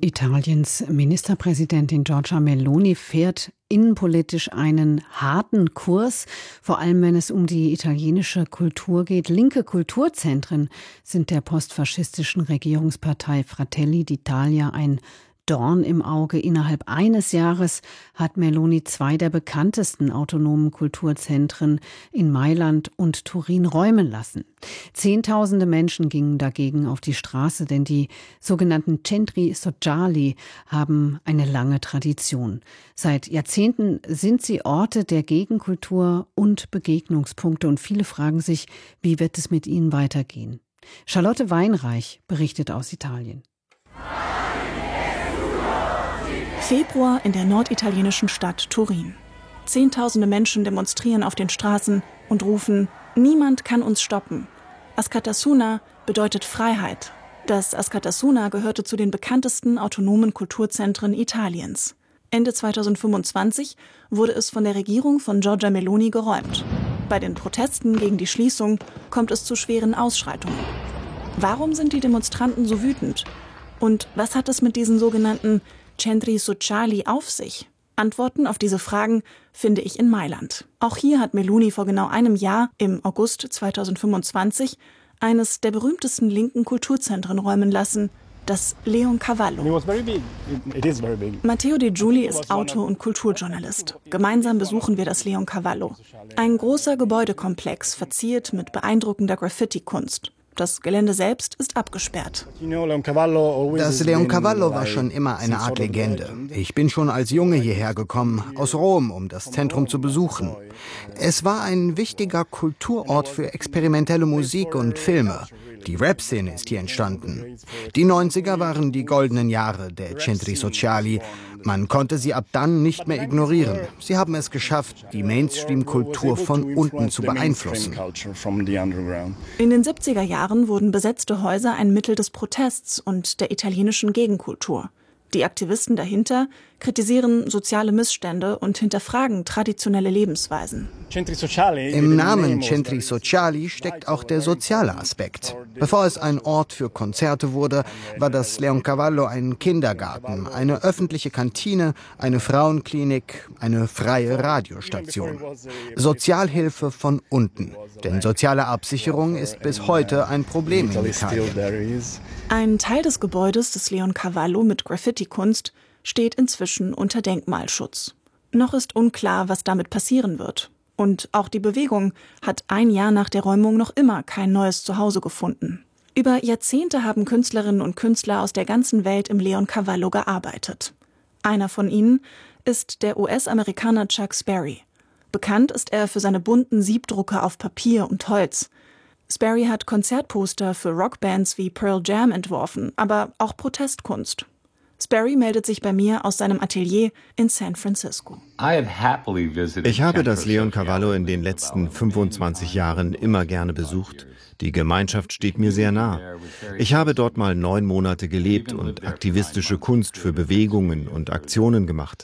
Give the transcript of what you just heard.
Italiens Ministerpräsidentin Giorgia Meloni fährt innenpolitisch einen harten Kurs, vor allem wenn es um die italienische Kultur geht. Linke Kulturzentren sind der postfaschistischen Regierungspartei Fratelli d'Italia ein Dorn im Auge. Innerhalb eines Jahres hat Meloni 2 der bekanntesten autonomen Kulturzentren in Mailand und Turin räumen lassen. Zehntausende Menschen gingen dagegen auf die Straße, denn die sogenannten Centri Sociali haben eine lange Tradition. Seit Jahrzehnten sind sie Orte der Gegenkultur und Begegnungspunkte und viele fragen sich, wie wird es mit ihnen weitergehen? Charlotte Weinreich berichtet aus Italien. Februar in der norditalienischen Stadt Turin. Zehntausende Menschen demonstrieren auf den Straßen und rufen: Niemand kann uns stoppen. Askatasuna bedeutet Freiheit. Das Askatasuna gehörte zu den bekanntesten autonomen Kulturzentren Italiens. Ende 2025 wurde es von der Regierung von Giorgia Meloni geräumt. Bei den Protesten gegen die Schließung kommt es zu schweren Ausschreitungen. Warum sind die Demonstranten so wütend? Und was hat es mit diesen sogenannten Centri Sociali auf sich? Antworten auf diese Fragen finde ich in Mailand. Auch hier hat Meloni vor genau einem Jahr, im August 2025, eines der berühmtesten linken Kulturzentren räumen lassen, das Leoncavallo. Matteo De Giuli ist Autor und Kulturjournalist. Gemeinsam besuchen wir das Leoncavallo. Ein großer Gebäudekomplex, verziert mit beeindruckender Graffiti-Kunst. Das Gelände selbst ist abgesperrt. Das Leoncavallo war schon immer eine Art Legende. Ich bin schon als Junge hierher gekommen, aus Rom, um das Zentrum zu besuchen. Es war ein wichtiger Kulturort für experimentelle Musik und Filme. Die Rap-Szene ist hier entstanden. Die 90er waren die goldenen Jahre der Centri Sociali. Man konnte sie ab dann nicht mehr ignorieren. Sie haben es geschafft, die Mainstream-Kultur von unten zu beeinflussen. In den 70er Jahren wurden besetzte Häuser ein Mittel des Protests und der italienischen Gegenkultur. Die Aktivisten dahinter kritisieren soziale Missstände und hinterfragen traditionelle Lebensweisen. Im Namen Centri Sociali steckt auch der soziale Aspekt. Bevor es ein Ort für Konzerte wurde, war das Leoncavallo ein Kindergarten, eine öffentliche Kantine, eine Frauenklinik, eine freie Radiostation. Sozialhilfe von unten. Denn soziale Absicherung ist bis heute ein Problem in Italien. Ein Teil des Gebäudes des Leoncavallo mit Graffiti-Kunst steht inzwischen unter Denkmalschutz. Noch ist unklar, was damit passieren wird. Und auch die Bewegung hat ein Jahr nach der Räumung noch immer kein neues Zuhause gefunden. Über Jahrzehnte haben Künstlerinnen und Künstler aus der ganzen Welt im Leoncavallo gearbeitet. Einer von ihnen ist der US-Amerikaner Chuck Sperry. Bekannt ist er für seine bunten Siebdrucke auf Papier und Holz. Sperry hat Konzertposter für Rockbands wie Pearl Jam entworfen, aber auch Protestkunst. Sperry meldet sich bei mir aus seinem Atelier in San Francisco. Ich habe das Leoncavallo in den letzten 25 Jahren immer gerne besucht. Die Gemeinschaft steht mir sehr nah. Ich habe dort mal 9 Monate gelebt und aktivistische Kunst für Bewegungen und Aktionen gemacht.